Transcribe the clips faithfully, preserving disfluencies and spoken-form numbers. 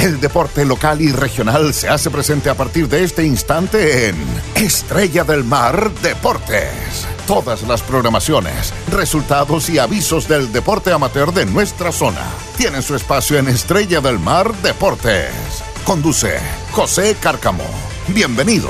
El deporte local y regional se hace presente a partir de este instante en Estrella del Mar Deportes. Todas las programaciones, resultados y avisos del deporte amateur de nuestra zona tienen su espacio en Estrella del Mar Deportes. Conduce José Cárcamo. Bienvenidos.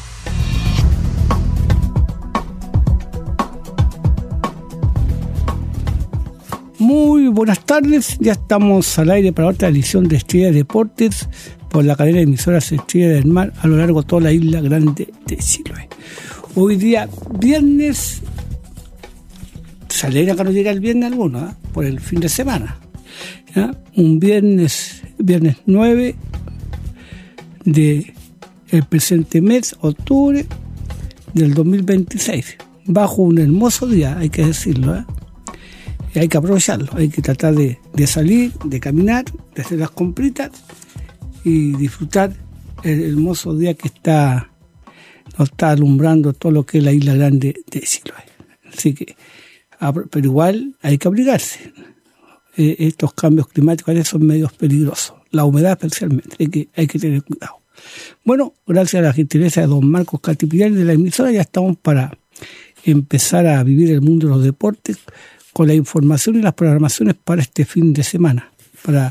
Muy buenas tardes, ya estamos al aire para otra edición de Estrella Deportes por la cadena de emisoras Estrella del Mar a lo largo de toda la isla grande de Chiloé. Hoy día, viernes, se alegra que no llega el viernes alguno, ¿eh? Por el fin de semana. ¿Ya? Un viernes, viernes nueve de el presente mes, octubre del dos mil veintiséis, bajo un hermoso día, hay que decirlo, ¿eh? Y hay que aprovecharlo, hay que tratar de, de salir, de caminar, de hacer las compritas y disfrutar el hermoso día que está nos está alumbrando todo lo que es la isla grande de Chiloé. Así que, pero igual hay que abrigarse. Eh, estos cambios climáticos son medios peligrosos, la humedad especialmente, hay que, hay que tener cuidado. Bueno, gracias a la gentileza de don Marcos Catipillán de la emisora, ya estamos para empezar a vivir el mundo de los deportes con la información y las programaciones para este fin de semana. Para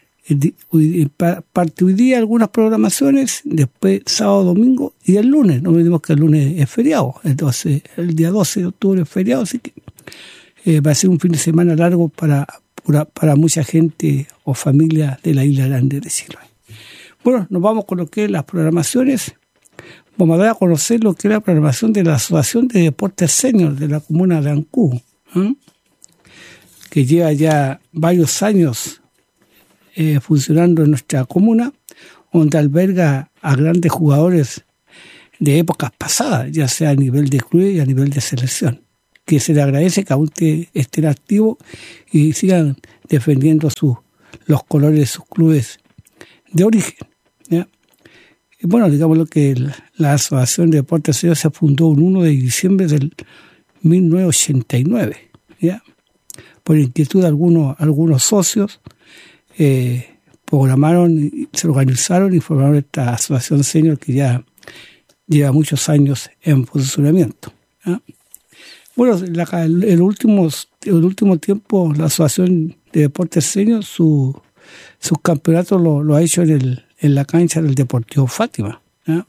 parte hoy día algunas programaciones, después sábado, domingo y el lunes. No olvidemos que el lunes es feriado, entonces el día doce de octubre es feriado, así que eh, va a ser un fin de semana largo para, para, para mucha gente o familia de la isla grande de Chiloé. Bueno, nos vamos con lo que es las programaciones. Vamos a dar a conocer lo que es la programación de la Asociación de Deportes Senior de la comuna de Ancú, ¿eh? que lleva ya varios años eh, funcionando en nuestra comuna, donde alberga a grandes jugadores de épocas pasadas, ya sea a nivel de club y a nivel de selección, que se le agradece que aún te, estén activos y sigan defendiendo sus, los colores de sus clubes de origen, ¿ya? Y bueno, digamos lo que la, la Asociación de Deportes Senior se fundó el primero de diciembre del mil novecientos ochenta y nueve, ¿ya? Por inquietud de algunos, algunos socios, eh, programaron, se organizaron y formaron esta asociación senior que ya lleva muchos años en funcionamiento, ¿eh? Bueno, la, el, el, último, el último tiempo la Asociación de Deportes Senior, su, sus campeonatos lo, lo ha hecho en, el, en la cancha del Deportivo Fátima, ¿eh?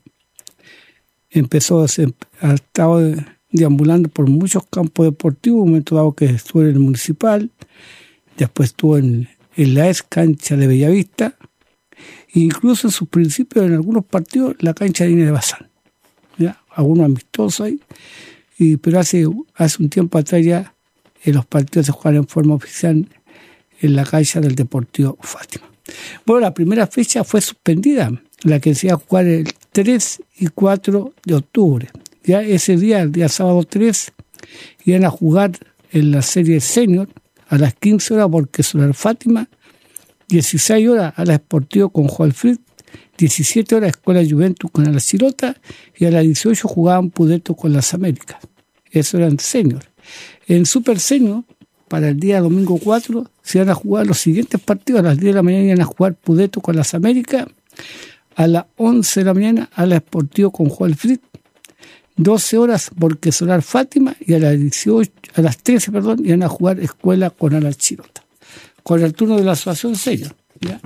Empezó, se, ha estado de, deambulando por muchos campos deportivos, un momento dado que estuvo en el municipal, después estuvo en, en la ex cancha de Bellavista, e incluso en sus principios en algunos partidos la cancha de Inés de Bazán, ¿ya? Algunos amistosos ahí, y, pero hace, hace un tiempo atrás ya en los partidos se jugaron en forma oficial en la cancha del Deportivo Fátima. Bueno, la primera fecha fue suspendida, la que se iba a jugar el tres y cuatro de octubre. Ya ese día, el día sábado tres, iban a jugar en la serie senior a las quince horas porque Solar Fátima, dieciséis horas a la Sportivo con Juan Fritz, diecisiete horas Escuela Juventus con la Chilota y a las dieciocho jugaban Pudeto con las Américas. Eso eran senior. En Super Senior, para el día domingo cuatro, se iban a jugar los siguientes partidos. A las diez de la mañana iban a jugar Pudeto con las Américas, a las once de la mañana a la Sportivo con Juan Fritz, doce horas porque Solar Fátima y a las dieciocho, a las trece, perdón, iban a jugar Escuela con Ala Chilota, con el turno de la Asociación Senior, ¿ya?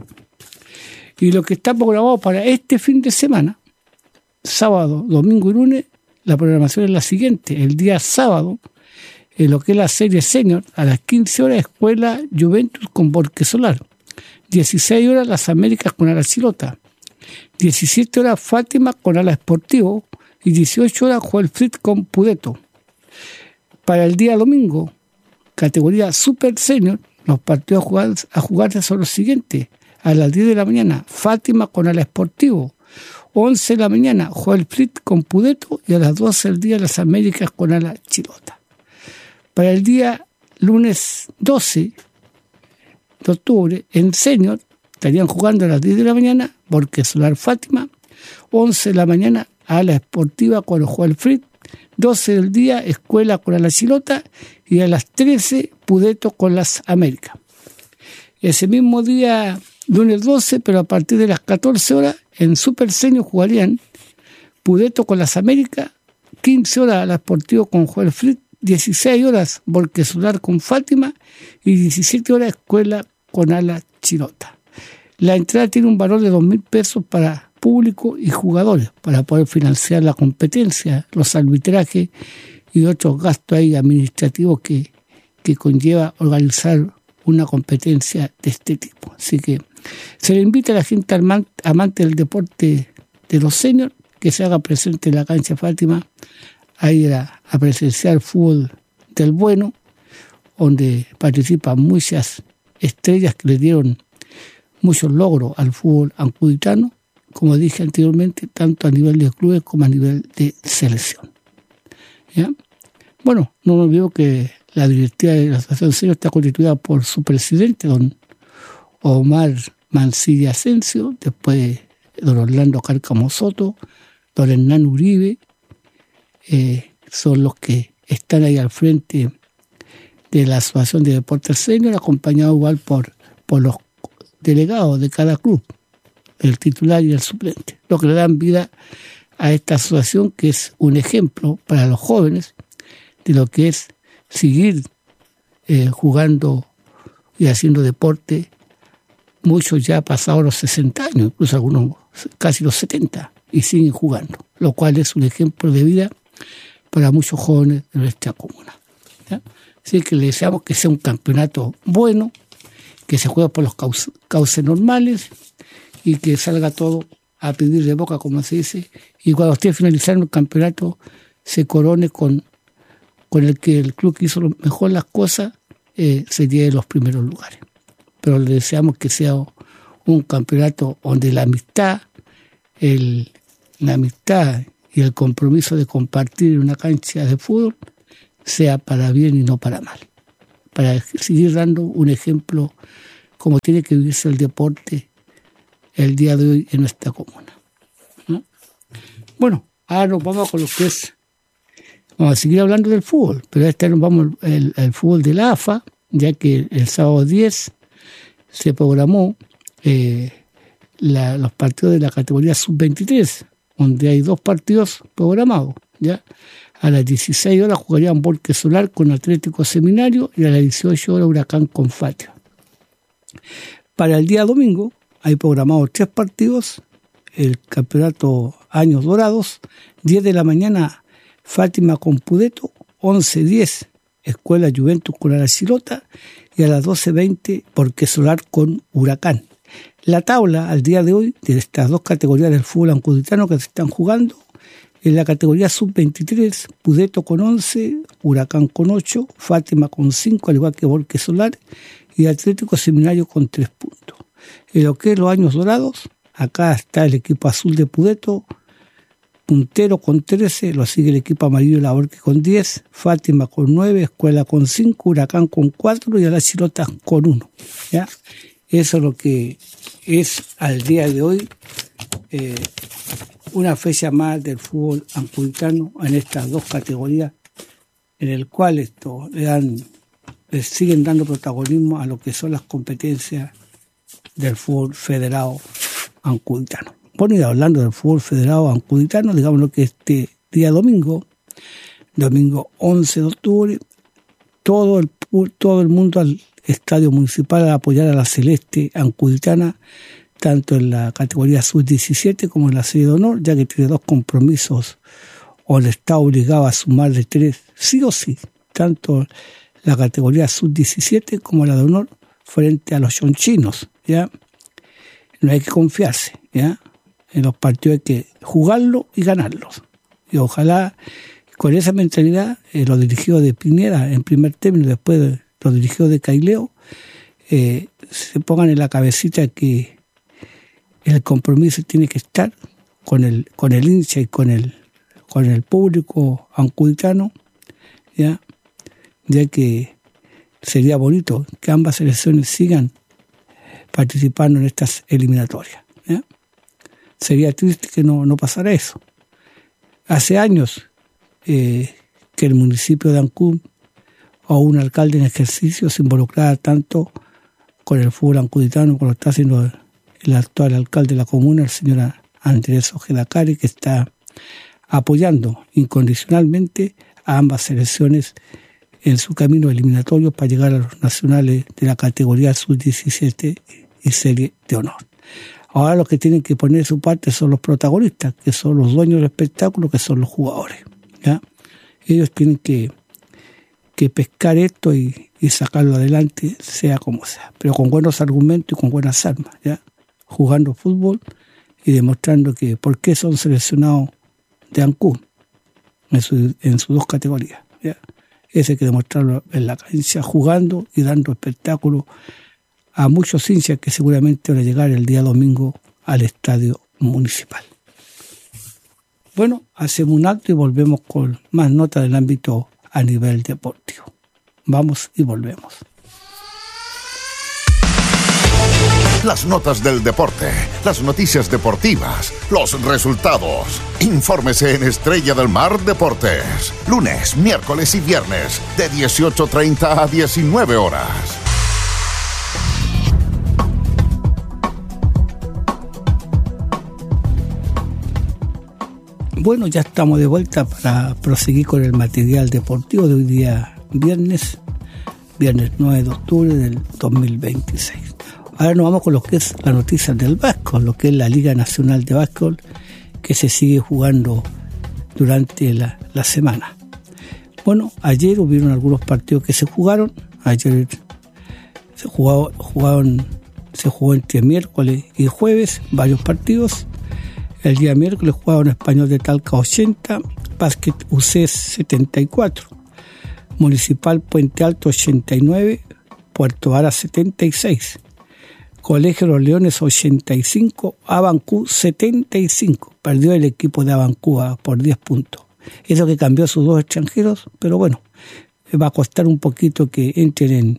Y lo que está programado para este fin de semana, sábado, domingo y lunes, la programación es la siguiente. El día sábado, en lo que es la serie Senior, a las quince horas Escuela Juventus con Borque Solar, dieciséis horas Las Américas con Ala Chilota, diecisiete horas Fátima con Ala Sportivo, y dieciocho horas Juan Fritz con Pudeto. Para el día domingo, categoría Super Senior, los partidos a, jugar, a jugarse son los siguientes. A las diez de la mañana, Fátima con Ala Sportivo. once de la mañana, Juan Fritz con Pudeto. Y a las doce del día, Las Américas con Ala Chilota. Para el día lunes doce de octubre, en Senior, estarían jugando a las diez de la mañana, porque Solar Fátima. once de la mañana, Ala Sportiva con Juan Fritz, doce del día, Escuela con la Chilota y a las trece, Pudeto con las Américas. Ese mismo día lunes doce, pero a partir de las catorce horas en Super Senior jugarían Pudeto con las Américas, quince horas la Sportivo con Joel Fritz, dieciséis horas Borque Solar con Fátima y diecisiete horas Escuela con Ala Chirota. La entrada tiene un valor de dos mil pesos para público y jugadores para poder financiar la competencia, los arbitrajes y otros gastos ahí administrativos que, que conlleva organizar una competencia de este tipo. Así que se le invita a la gente amante del deporte de los seniors que se haga presente en la cancha Fátima a ir a, a presenciar fútbol del bueno, donde participan muchas estrellas que le dieron muchos logros al fútbol ancuditano, como dije anteriormente, tanto a nivel de clubes como a nivel de selección. ¿Ya? Bueno, no me olvido que la directiva de la Asociación Senior está constituida por su presidente, don Omar Mancilla Asensio, después don Orlando Cárcamo Soto, don Hernán Uribe, eh, son los que están ahí al frente de la Asociación de Deportes Senior, acompañado igual por, por los delegados de cada club, el titular y el suplente, lo que le dan vida a esta asociación que es un ejemplo para los jóvenes de lo que es seguir eh, jugando y haciendo deporte, muchos ya pasados los sesenta años, incluso algunos casi los setenta, y siguen jugando, lo cual es un ejemplo de vida para muchos jóvenes de nuestra comuna. ¿Ya? Así que le deseamos que sea un campeonato bueno, que se juegue por los cauces, cauces normales y que salga todo a pedir de boca, como se dice, y cuando esté finalizando el campeonato se corone con, con el que el club que hizo mejor las cosas eh, se lleve los primeros lugares. Pero le deseamos que sea un campeonato donde la amistad, el, la amistad y el compromiso de compartir una cancha de fútbol sea para bien y no para mal, para seguir dando un ejemplo como tiene que vivirse el deporte el día de hoy en nuestra comuna. ¿No? Bueno, ahora nos vamos con lo que es, vamos a seguir hablando del fútbol, pero esta vez nos vamos al, al fútbol de la A F A, ya que el sábado diez se programó eh, la, los partidos de la categoría sub veintitrés, donde hay dos partidos programados, ¿ya? A las dieciséis horas jugarían Borque Solar con Atlético Seminario y a las dieciocho horas Huracán con Fátima. Para el día domingo hay programados tres partidos, el campeonato Años Dorados, diez de la mañana Fátima con Pudeto, once diez Escuela Juventus con Arachilota y a las doce veinte Borque Solar con Huracán. La tabla al día de hoy de estas dos categorías del fútbol ancuditano que se están jugando: en la categoría sub veintitrés, Pudeto con once, Huracán con ocho, Fátima con cinco, al igual que Borque Solar, y Atlético Seminario con tres puntos. En lo que es los Años Dorados, acá está el equipo azul de Pudeto, puntero con trece, lo sigue el equipo amarillo de la Borque con diez, Fátima con nueve, Escuela con cinco, Huracán con cuatro y Arachilota con uno. ¿Ya? Eso es lo que es al día de hoy eh, una fecha más del fútbol ancuditano en estas dos categorías, en el cual esto le dan, le siguen dando protagonismo a lo que son las competencias del fútbol federado ancuditano. Bueno, y hablando del fútbol federado ancuditano, digamos lo que este día domingo, domingo once de octubre, todo el, todo el mundo al Estadio Municipal a apoyar a la Celeste ancuditana, tanto en la categoría sub diecisiete como en la serie de honor, ya que tiene dos compromisos donde está obligado a sumarle tres, sí o sí, tanto la categoría sub diecisiete como la de honor frente a los chonchinos, ¿ya? No hay que confiarse, ¿ya? En los partidos hay que jugarlos y ganarlos. Y ojalá con esa mentalidad eh, los dirigidos de Piñera en primer término, después de los dirigidos de Caileo, eh, se pongan en la cabecita que el compromiso tiene que estar con el con el hincha y con el con el público ancuditano, ya ya que sería bonito que ambas selecciones sigan participando en estas eliminatorias, ¿ya? Sería triste que no, no pasara eso. Hace años eh, que el municipio de Ancud o un alcalde en ejercicio se involucrara tanto con el fútbol ancuditano como lo está haciendo el actual alcalde de la comuna, el señor Andrés Ojeda Cari, que está apoyando incondicionalmente a ambas selecciones en su camino eliminatorio para llegar a los nacionales de la categoría sub diecisiete y serie de honor. Ahora los que tienen que poner su parte son los protagonistas, que son los dueños del espectáculo, que son los jugadores, ¿ya? Ellos tienen que, que pescar esto y, y sacarlo adelante, sea como sea, pero con buenos argumentos y con buenas armas, ¿ya? Jugando fútbol y demostrando que por qué son seleccionados de Ancún en, su, en sus dos categorías, ¿ya? Ese hay que demostrarlo en la cancha, jugando y dando espectáculo a muchos hinchas que seguramente van a llegar el día domingo al estadio municipal. Bueno, hacemos un acto y volvemos con más notas del ámbito a nivel deportivo. Vamos y volvemos. Las notas del deporte, las noticias deportivas, los resultados. Infórmese en Estrella del Mar Deportes. Lunes, miércoles y viernes, de dieciocho treinta a diecinueve horas. Bueno, ya estamos de vuelta para proseguir con el material deportivo de hoy día viernes, viernes nueve de octubre del dos mil veintiséis. Ahora nos vamos con lo que es la noticia del básquetbol, lo que es la Liga Nacional de Básquetbol, que se sigue jugando durante la, la semana. Bueno, ayer hubieron algunos partidos que se jugaron. Ayer se jugó, jugaron, se jugó entre miércoles y jueves varios partidos. El día miércoles jugaron Español de Talca ochenta, Básquet U C setenta y cuatro, Municipal Puente Alto ochenta y nueve, Puerto Vara setenta y seis, Colegio Los Leones ochenta y cinco, Abancú setenta y cinco. Perdió el equipo de Abancú por diez puntos. Eso que cambió a sus dos extranjeros, pero bueno, va a costar un poquito que entren en,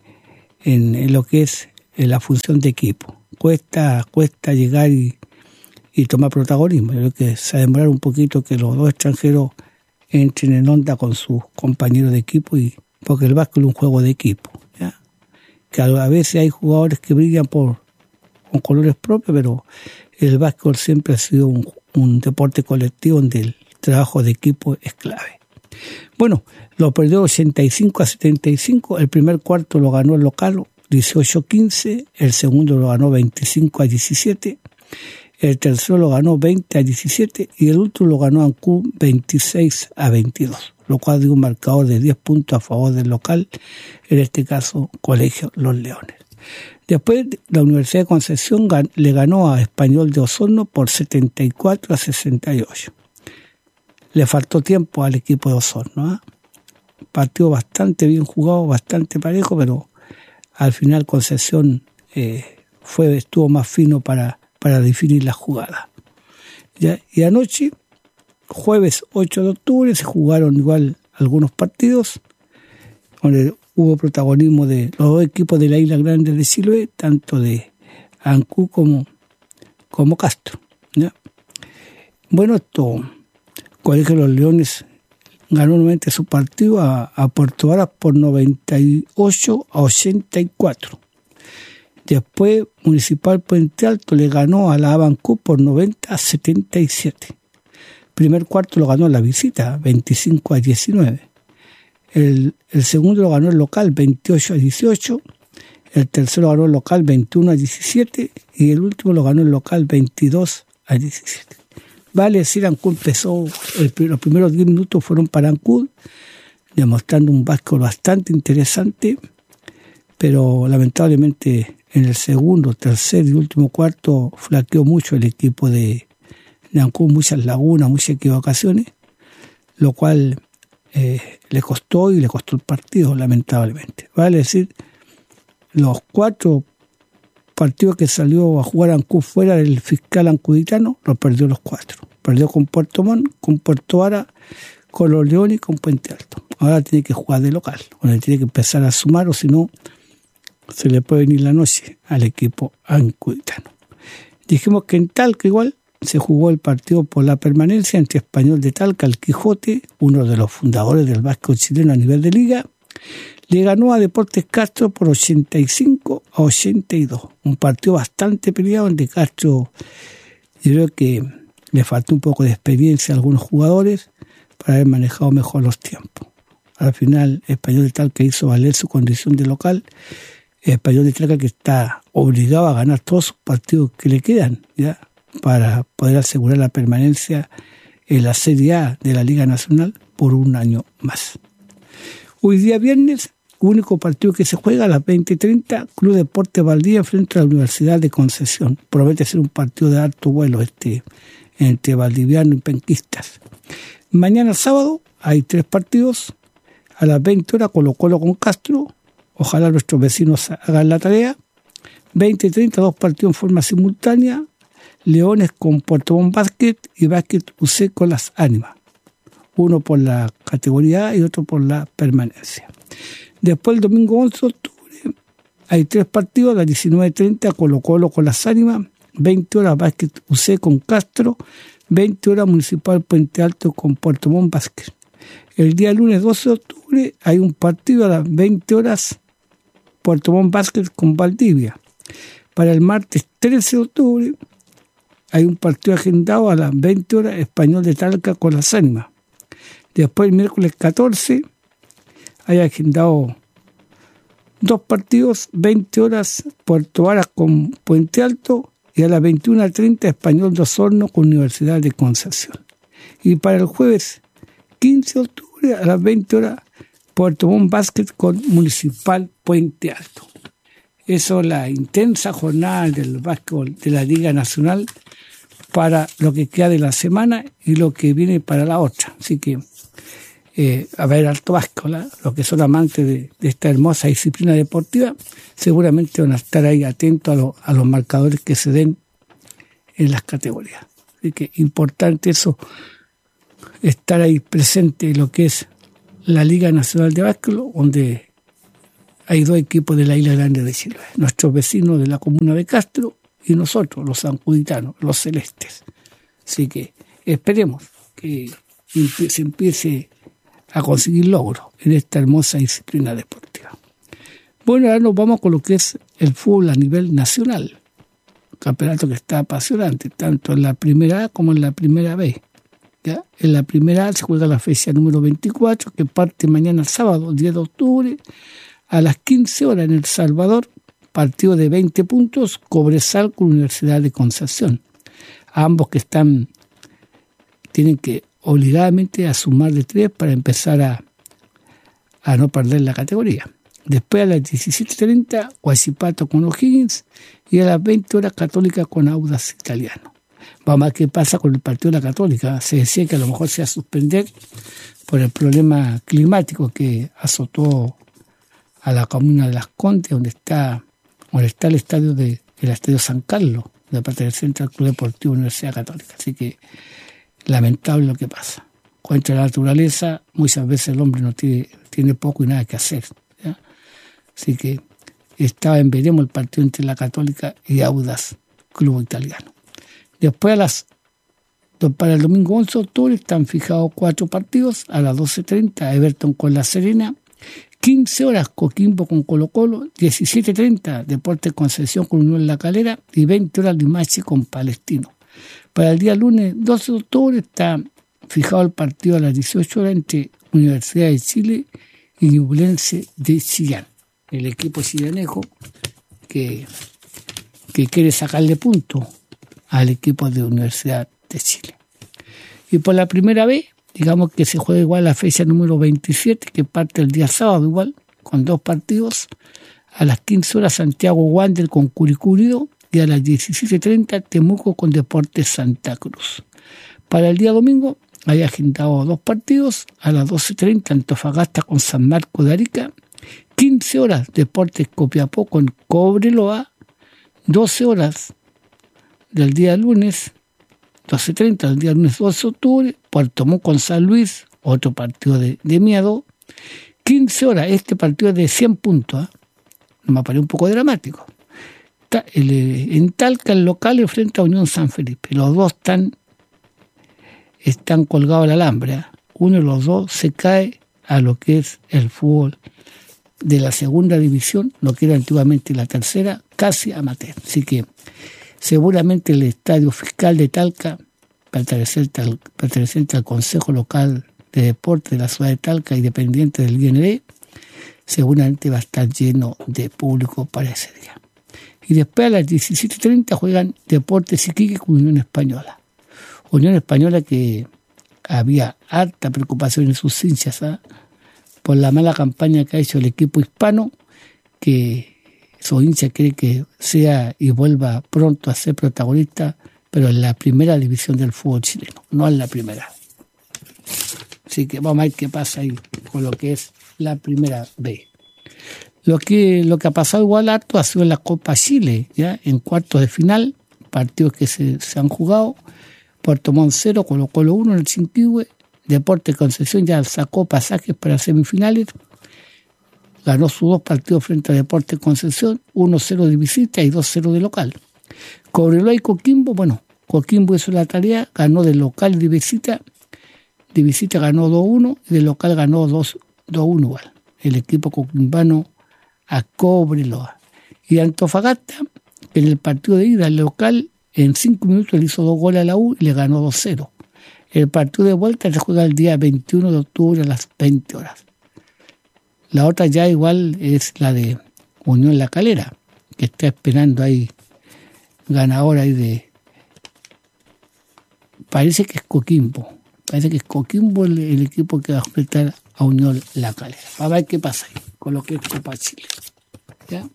en, en lo que es en la función de equipo. Cuesta, cuesta llegar y y toma protagonismo. Yo creo que se ha demorado un poquito que los dos extranjeros entren en onda con sus compañeros de equipo, y porque el básquet es un juego de equipo, ¿ya? Que a veces hay jugadores que brillan por con colores propios, pero el básquet siempre ha sido un, un deporte colectivo donde el trabajo de equipo es clave. Bueno, lo perdió ochenta y cinco a setenta y cinco, el primer cuarto lo ganó el local dieciocho a quince, el segundo lo ganó veinticinco a diecisiete, el tercero lo ganó veinte a diecisiete y el último lo ganó Ancú veintiséis a veintidós, lo cual dio un marcador de diez puntos a favor del local, en este caso Colegio Los Leones. Después la Universidad de Concepción gan- le ganó a Español de Osorno por setenta y cuatro a sesenta y ocho. Le faltó tiempo al equipo de Osorno, ¿eh? Partido bastante bien jugado, bastante parejo, pero al final Concepción eh, fue estuvo más fino para para definir la jugada. ¿Ya? Y anoche, jueves ocho de octubre, se jugaron igual algunos partidos, donde hubo protagonismo de los dos equipos de la Isla Grande de Chiloé, tanto de Ancú como, como Castro, ¿ya? Bueno, esto, Colegio de los Leones ganó nuevamente su partido a, a Puerto Varas por noventa y ocho a ochenta y cuatro. Después, Municipal Puente Alto le ganó a la Abancú por noventa a setenta y siete. Primer cuarto lo ganó la visita, veinticinco a diecinueve. El, el segundo lo ganó el local, veintiocho a dieciocho. El tercero ganó el local, veintiuno a diecisiete. Y el último lo ganó el local, veintidós a diecisiete. Vale decir, Ancú empezó, el, los primeros diez minutos fueron para Ancú, demostrando un básquet bastante interesante, pero lamentablemente en el segundo, tercer y último cuarto flaqueó mucho el equipo de, de Ancú, muchas lagunas, muchas equivocaciones, lo cual eh, le costó y le costó el partido, lamentablemente. Vale decir, los cuatro partidos que salió a jugar Ancú fuera del fiscal ancuditano, los perdió los cuatro. Perdió con Puerto Montt, con Puerto Vara, con Los Leones y con Puente Alto. Ahora tiene que jugar de local, donde tiene que empezar a sumar, o si no, se le puede venir la noche al equipo ancuditano. Dijimos que en Talca igual se jugó el partido por la permanencia entre Español de Talca, el Quijote, uno de los fundadores del básquet chileno a nivel de liga, Le ganó a Deportes Castro por ochenta y cinco a ochenta y dos. Un partido bastante peleado donde Castro, yo creo que le faltó un poco de experiencia a algunos jugadores para haber manejado mejor los tiempos. Al final, Español de Talca hizo valer su condición de local. Español de Talca que está obligado a ganar todos sus partidos que le quedan, ¿ya?, para poder asegurar la permanencia en la Serie A de la Liga Nacional por un año más. Hoy día viernes, único partido que se juega a las veinte treinta, Club Deportes Valdivia frente a la Universidad de Concepción. Promete ser un partido de alto vuelo este entre valdivianos y penquistas. Mañana sábado hay tres partidos. A las veinte horas Colo Colo con Castro. Ojalá nuestros vecinos hagan la tarea. veinte treinta, dos partidos en forma simultánea. Leones con Puerto Montt Basket y Basket U C con Las Ánimas. Uno por la categoría A y otro por la permanencia. Después el domingo once de octubre hay tres partidos. A las diecinueve treinta Colo Colo con Las Ánimas. veinte horas Basket U C con Castro. veinte horas Municipal Puente Alto con Puerto Montt Basket. El día lunes doce de octubre hay un partido a las veinte horas Puerto Montt Basket con Valdivia. Para el martes trece de octubre hay un partido agendado a las veinte horas Español de Talca con Las Ánimas. Después el miércoles catorce hay agendado dos partidos, veinte horas Puerto Varas con Puente Alto y a las veintiuna treinta Español de Osorno con Universidad de Concepción. Y para el jueves quince de octubre a las veinte horas Puerto Montt Basket con Municipal Puente Alto. Eso es la intensa jornada del básquetbol de la Liga Nacional para lo que queda de la semana y lo que viene para la otra. Así que eh, a ver alto básquetbol, ¿eh? Los que son amantes de, de esta hermosa disciplina deportiva seguramente van a estar ahí atentos a, lo, a los marcadores que se den en las categorías. Así que importante eso, estar ahí presente en lo que es la Liga Nacional de Básquetbol, donde hay dos equipos de la Isla Grande de Chiloé, nuestros vecinos de la comuna de Castro y nosotros, los sanjuditanos, los celestes. Así que esperemos que se empiece a conseguir logros en esta hermosa disciplina deportiva. Bueno, ahora nos vamos con lo que es el fútbol a nivel nacional. Un campeonato que está apasionante, tanto en la primera A como en la primera B. ¿Ya? En la primera A se juega la fecha número veinticuatro, que parte mañana sábado, diez de octubre, a las quince horas en El Salvador, partido de veinte puntos, Cobresal con Universidad de Concepción. Ambos que están, tienen que obligadamente a sumar de tres para empezar a, a no perder la categoría. Después a las diecisiete treinta, Huachipato con O'Higgins y a las veinte horas Católica con Audax Italiano. Vamos a ver qué pasa con el partido de la Católica. Se decía que a lo mejor se va a suspender por el problema climático que azotó a la comuna de Las Condes, donde está, donde está el estadio de el estadio San Carlos, de parte del Centro del Club Deportivo Universidad Católica. Así que lamentable lo que pasa. Contra la naturaleza, muchas veces el hombre no tiene, tiene poco y nada que hacer, ¿ya? Así que estaba en veremos el partido entre la Católica y Audax Club Italiano. Después a las para el domingo once de octubre están fijados cuatro partidos. A las doce treinta Everton con La Serena, quince horas Coquimbo con Colo Colo, diecisiete treinta Deportes Concepción con Unión La Calera y veinte horas Limache con Palestino. Para el día lunes doce de octubre está fijado el partido a las dieciocho horas entre Universidad de Chile y Ñublense de Chillán. El equipo chillanejo que, que quiere sacarle punto al equipo de Universidad de Chile. Y por la primera vez, digamos que se juega igual la fecha número veintisiete, que parte el día sábado igual, con dos partidos. A las quince horas Santiago Wander con Curicó Unido y a las diecisiete treinta Temuco con Deportes Santa Cruz. Para el día domingo hay agendado dos partidos. A las doce treinta Antofagasta con San Marco de Arica, quince horas Deportes Copiapó con Cobreloa, doce horas del día lunes, doce treinta del día lunes doce de octubre, Puerto Montt con San Luis, otro partido de, de miedo, quince horas, este partido es de cien puntos, ¿eh? Me parece un poco dramático. Está el, en Talca el local enfrenta a Unión San Felipe, los dos están, están colgados al alambre, ¿eh? Uno de los dos se cae a lo que es el fútbol de la segunda división, lo que era antiguamente la tercera, casi amateur. Así que seguramente el Estadio Fiscal de Talca, perteneciente al, perteneciente al Consejo Local de Deporte de la ciudad de Talca y dependiente del I N D, seguramente va a estar lleno de público para ese día. Y después a las diecisiete treinta juegan Deportes Iquique con Unión Española. Unión Española que había harta preocupación en sus hinchas, ¿eh? por la mala campaña que ha hecho el equipo hispano, que su hincha quiere que sea y vuelva pronto a ser protagonista, pero en la primera división del fútbol chileno, no en la primera. Así que vamos a ver qué pasa ahí con lo que es la primera B. Lo que, lo que ha pasado igual harto ha sido en la Copa Chile, ya en cuartos de final, partidos que se, se han jugado. Puerto Montt cero, Colo Colo uno en el Chinquihue. Deportes Concepción ya sacó pasajes para semifinales. Ganó sus dos partidos frente a Deportes Concepción, uno cero de visita y dos cero de local. Cobreloa y Coquimbo, bueno, Coquimbo hizo la tarea, ganó de local y de visita. De visita ganó dos uno y de local ganó dos uno igual. El equipo coquimbano a Cobreloa. Y Antofagasta, en el partido de ida, el local, en cinco minutos le hizo dos goles a la U y le ganó dos cero. El partido de vuelta se juega el día veintiuno de octubre a las veinte horas. La otra ya igual es la de Unión La Calera, que está esperando ahí, ganador ahí de... Parece que es Coquimbo. Parece que es Coquimbo el, el equipo que va a enfrentar a Unión La Calera. A ver qué pasa ahí con lo que es Copa Chile. ¿Ya?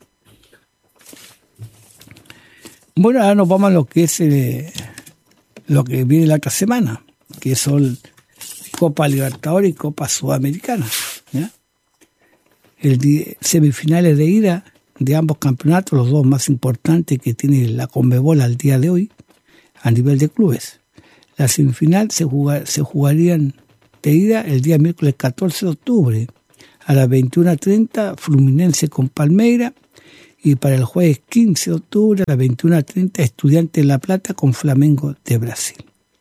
Bueno, ahora nos vamos a lo que es eh, lo que viene la otra semana, que son Copa Libertadores y Copa Sudamericana. ¿Ya? El día, semifinales de ida de ambos campeonatos, los dos más importantes que tiene la Conmebol al día de hoy, a nivel de clubes. La semifinal se, jugar, se jugarían de ida el día miércoles catorce de octubre a las veintiuna treinta, Fluminense con Palmeiras, y para el jueves quince de octubre a las veintiuna treinta, Estudiantes de La Plata con Flamengo de Brasil.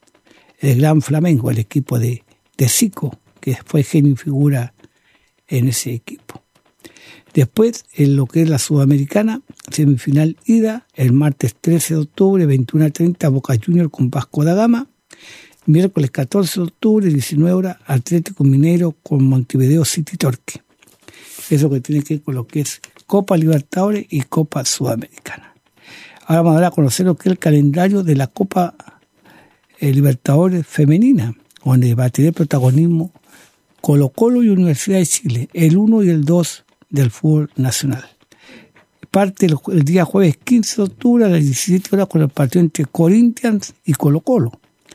El Gran Flamengo, el equipo de, de Zico, que fue genio y figura en ese equipo. Después, en lo que es la Sudamericana, semifinal ida, el martes trece de octubre, veintiuna treinta, Boca Juniors con Vasco da Gama. Miércoles catorce de octubre, diecinueve horas, Atlético Mineiro con Montevideo City Torque. Eso que tiene que ver con lo que es Copa Libertadores y Copa Sudamericana. Ahora vamos a dar a conocer lo que es el calendario de la Copa eh, Libertadores femenina, donde va a tener protagonismo Colo Colo y Universidad de Chile, el uno y el dos del fútbol nacional. Parte el, el día jueves quince de octubre a las diecisiete horas con el partido entre Corinthians y Colo Colo.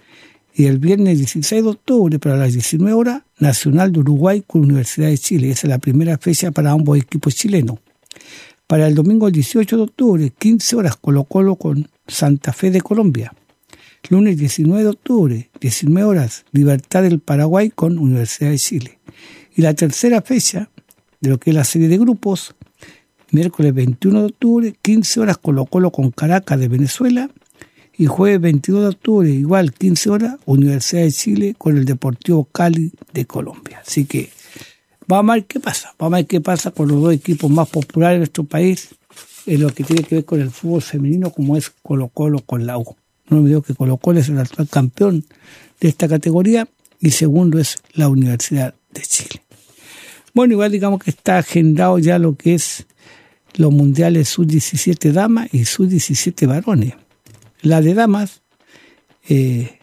Y el viernes dieciséis de octubre, para las diecinueve horas, Nacional de Uruguay con Universidad de Chile. Esa es la primera fecha para ambos equipos chilenos. Para el domingo dieciocho de octubre, quince horas, Colo Colo con Santa Fe de Colombia. Lunes diecinueve de octubre, diecinueve horas, Libertad del Paraguay con Universidad de Chile. Y la tercera fecha de lo que es la serie de grupos, miércoles veintiuno de octubre, quince horas, Colo Colo con Caracas de Venezuela. Y jueves veintidós de octubre, igual quince horas, Universidad de Chile con el Deportivo Cali de Colombia. Así que vamos a ver qué pasa. Vamos a ver qué pasa con los dos equipos más populares de nuestro país en lo que tiene que ver con el fútbol femenino, como es Colo Colo con la U. No me digo que Colo Colo es el actual campeón de esta categoría y segundo es la Universidad de Chile. Bueno, igual digamos que está agendado ya lo que es los mundiales sub diecisiete damas y sub diecisiete varones. La de damas, eh,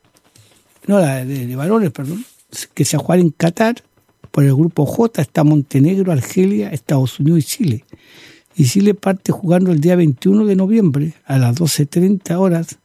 no, la de, de varones, perdón, que se va a jugar en Qatar. Por el grupo J está Montenegro, Argelia, Estados Unidos y Chile. Y Chile parte jugando el día veintiuno de noviembre a las doce treinta horas,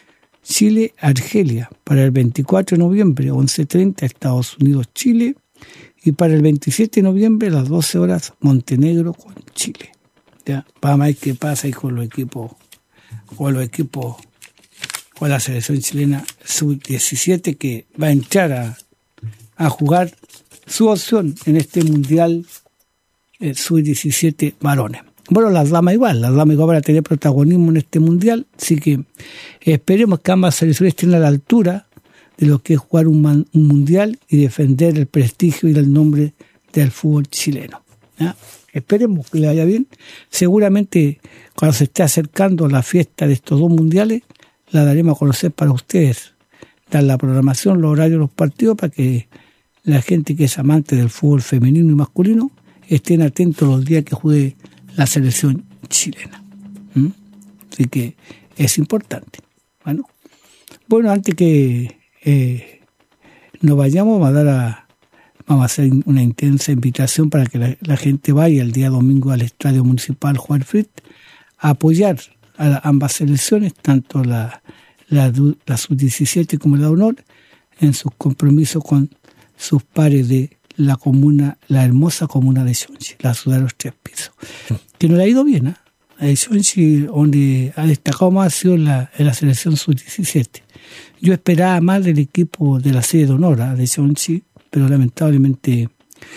Chile-Argelia. Para el veinticuatro de noviembre, once treinta, Estados Unidos, Chile. Y para el veintisiete de noviembre, a las doce horas, Montenegro con Chile. Ya, vamos a ver qué pasa ahí con los equipos. con los equipos, con la selección chilena sub diecisiete que va a entrar a, a jugar su opción en este mundial eh, sub diecisiete varones. Bueno, las damas igual, las damas igual van a tener protagonismo en este mundial, así que esperemos que ambas selecciones estén a la altura de lo que es jugar un, man, un mundial y defender el prestigio y el nombre del fútbol chileno. ¿Ya? Esperemos que le vaya bien. Seguramente cuando se esté acercando la fiesta de estos dos mundiales, la daremos a conocer para ustedes. Dar la programación, los horarios de los partidos para que la gente que es amante del fútbol femenino y masculino estén atentos los días que juegue la selección chilena. ¿Mm? Así que es importante. Bueno, bueno antes que eh, nos vayamos, vamos a, dar a, vamos a hacer una intensa invitación para que la, la gente vaya el día domingo al Estadio Municipal Joel Fritz a apoyar a la, ambas selecciones, tanto la, la, la sub diecisiete como la de honor, en sus compromisos con sus pares de la comuna, la hermosa comuna de Xonchi, la ciudad de los tres pisos. Que no le ha ido bien, ¿eh? A Xonchi, donde ha destacado más, ha sido en la, en la selección sub diecisiete. Yo esperaba más del equipo de la serie de honor, ¿eh? De Xonchi, pero lamentablemente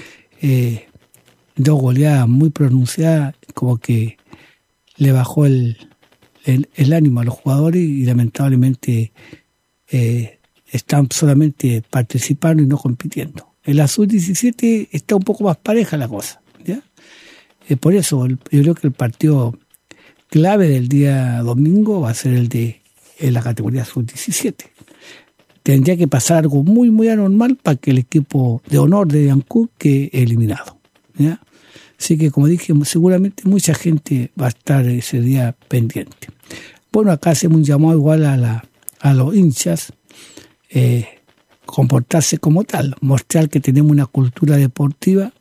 eh, dos goleadas muy pronunciadas, como que le bajó el, el, el ánimo a los jugadores y lamentablemente eh, están solamente participando y no compitiendo. En la sub diecisiete está un poco más pareja la cosa, ¿ya? Eh, por eso el, yo creo que el partido clave del día domingo va a ser el de en la categoría sub diecisiete. Tendría que pasar algo muy, muy anormal para que el equipo de honor de Villancú quede eliminado, ¿ya? Así que, como dije, seguramente mucha gente va a estar ese día pendiente. Bueno, acá hacemos un llamado igual a, la, a los hinchas, eh, comportarse como tal, mostrar que tenemos una cultura deportiva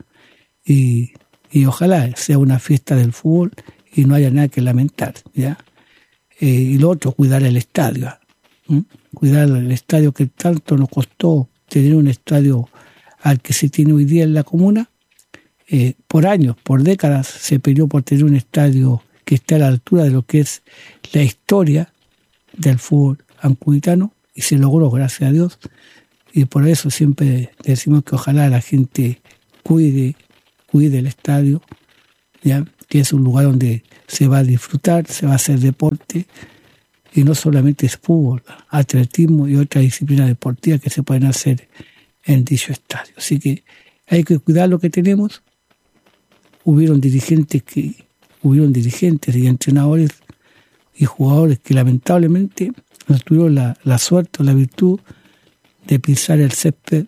y, y ojalá sea una fiesta del fútbol y no haya nada que lamentar, ¿ya? Eh, y lo otro, cuidar el estadio, ¿eh? Cuidar el estadio que tanto nos costó tener un estadio al que se tiene hoy día en la comuna. Eh, por años, por décadas, se peleó por tener un estadio que esté a la altura de lo que es la historia del fútbol ancuditano y se logró, gracias a Dios. Y por eso siempre decimos que ojalá la gente cuide, cuide el estadio, ¿ya? Que es un lugar donde se va a disfrutar, se va a hacer deporte, y no solamente es fútbol, atletismo y otras disciplinas deportivas que se pueden hacer en dicho estadio. Así que hay que cuidar lo que tenemos. Hubieron dirigentes que hubieron dirigentes y entrenadores y jugadores que lamentablemente no tuvieron la, la suerte o la virtud de pisar el césped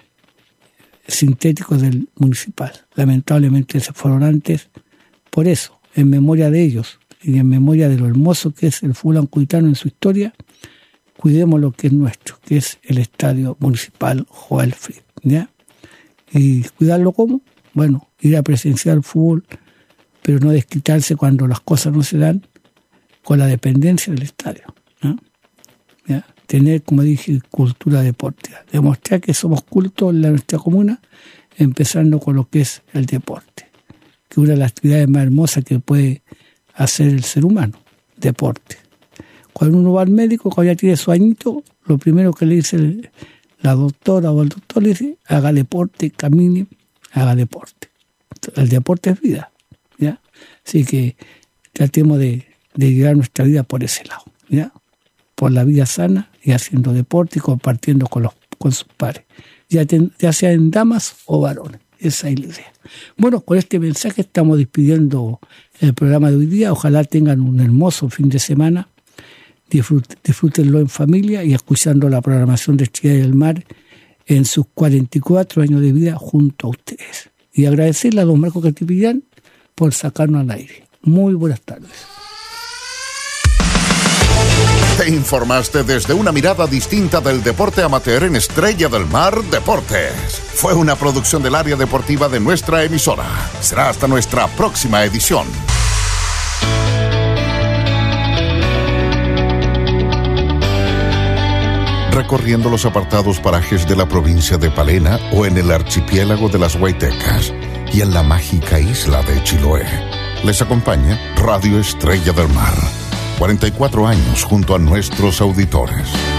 sintético del municipal. Lamentablemente se fueron antes. Por eso, en memoria de ellos y en memoria de lo hermoso que es el fútbol ancuditano en su historia, cuidemos lo que es nuestro, que es el Estadio Municipal Joel Fritz, ¿ya? Y cuidarlo como, bueno, ir a presenciar el fútbol, pero no desquitarse cuando las cosas no se dan con la dependencia del estadio, ¿no? ¿Ya? Tener, como dije, cultura deportiva, demostrar que somos cultos en nuestra comuna, empezando con lo que es el deporte, que es una de las actividades más hermosas que puede hacer el ser humano, deporte. Cuando uno va al médico, cuando ya tiene su añito, lo primero que le dice el, la doctora o el doctor le dice, haga deporte, camine, haga deporte. El deporte es vida, ¿ya? Así que tratemos de, de llevar nuestra vida por ese lado, ¿ya? Por la vida sana y haciendo deporte y compartiendo con, los, con sus pares, ya, ten, ya sea en damas o varones. Esa es la idea. Bueno, con este mensaje estamos despidiendo el programa de hoy día. Ojalá tengan un hermoso fin de semana. Disfruten, disfrútenlo en familia y escuchando la programación de Estrella del Mar en sus cuarenta y cuatro años de vida junto a ustedes. Y agradecerle a don Marco Catipillán por sacarnos al aire. Muy buenas tardes. Te informaste desde una mirada distinta del deporte amateur en Estrella del Mar Deportes. Fue una producción del área deportiva de nuestra emisora. Será hasta nuestra próxima edición. Recorriendo los apartados parajes de la provincia de Palena o en el archipiélago de las Huaytecas y en la mágica isla de Chiloé. Les acompaña Radio Estrella del Mar. cuarenta y cuatro años junto a nuestros auditores.